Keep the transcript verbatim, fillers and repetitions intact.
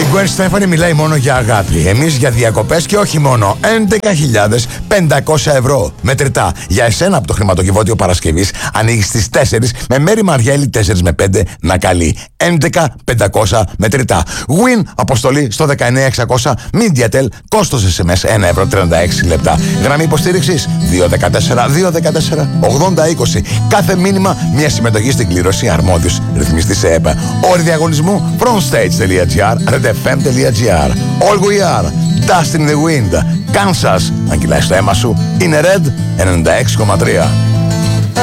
Gwen Stefani μιλάει μόνο για αγάπη. Εμείς για διακοπές και όχι μόνο. έντεκα χιλιάδες πεντακόσια ευρώ μετρητά. Για εσένα από το χρηματοκιβώτιο Παρασκευής ανοίγει στις τέσσερις με Μέρη Μαριέλη τέσσερα με πέντε να καλεί. έντεκα χιλιάδες πεντακόσια μετρητά. Win αποστολή στο δεκαεννιά εξακόσια MediaTel. Κόστος ες εμ ες ένα ευρώ τριάντα έξι λεπτά. Γραμμή υποστήριξης δύο ένα τέσσερα δύο ένα τέσσερα ογδόντα είκοσι. Κάθε μήνυμα μια συμμετοχή στην κλήρωση. Αρμόδιος ρυθμιστής ΕΕΠ. Όροι διαγωνισμού frontstage.gr, redfm.gr. All we are, dust in the wind. Kansas, αν κυλάει στο αίμα σου, είναι Red ενενήντα έξι κόμμα τρία.